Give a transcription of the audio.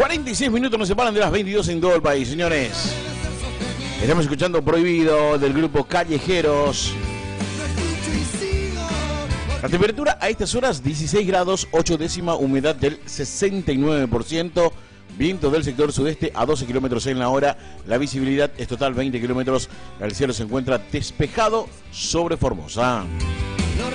46 minutos nos separan de las 22 en todo el país, señores. Estamos escuchando Prohibido del grupo Callejeros. La temperatura a estas horas 16 grados, 8 décima, humedad del 69%, viento del sector sudeste a 12 kilómetros en la hora, la visibilidad es total 20 kilómetros, el cielo se encuentra despejado sobre Formosa.